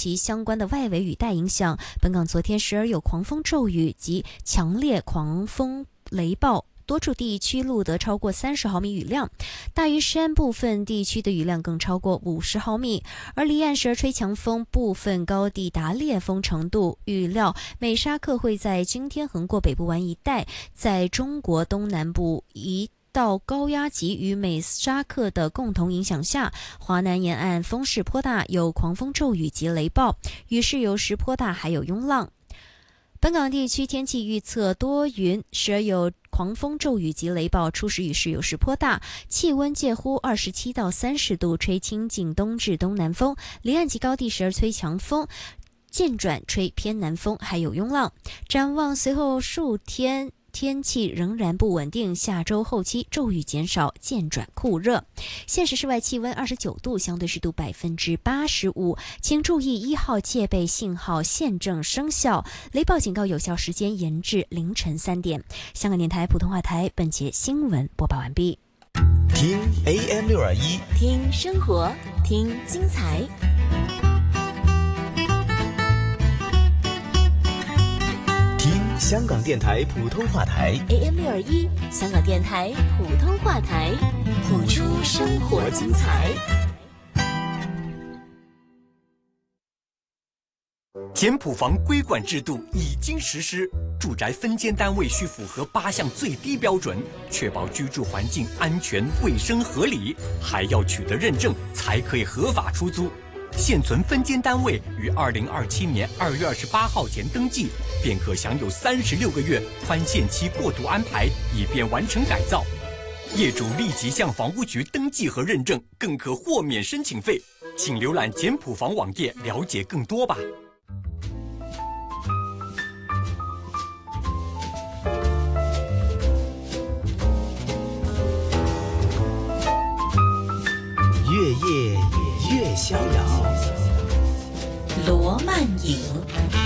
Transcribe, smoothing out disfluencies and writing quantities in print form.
其相关的外围雨带影响，本港昨天时而有狂风骤雨及强烈狂风雷暴，多处地区录得超过30毫米雨量，大屿山部分地区的雨量更超过50毫米。而离岸时而吹强风，部分高地达烈风程度。预料美沙克会在今天横过北部湾一带，在中国东南部一到高压脊与美沙克的共同影响下，华南沿岸风势颇大，有狂风骤雨及雷暴，雨势有时颇大，还有涌浪。本港地区天气预测多云，时而有狂风骤雨及雷暴，初时雨势有时颇大，气温介乎27到30度，吹清劲东至东南风，离岸及高地时而吹强风，渐转吹偏南风，还有涌浪。展望随后数天天气仍然不稳定，下周后期骤雨减少，渐转酷热。现时室外气温29度，相对湿度85%，请注意1号戒备信号现正生效，雷暴警告有效时间延至凌晨3点。香港电台普通话台本节新闻播报完毕。 听 AM621， 听生活，听精彩。 香港电台普通话台 AM621，香港电台普通话台，谱出生活精彩。 简谱房规管制度已经实施，住宅分间单位需符合8项最低标准，确保居住环境安全、卫生、合理，还要取得认证才可以合法出租。现存分间单位于2027年2月28号前登记，便可享有36个月宽限期过渡安排，以便完成改造。业主立即向房屋局登记和认证，更可豁免申请费。请浏览简谱房网页了解更多吧。 越夜越逍遥， 罗曼影。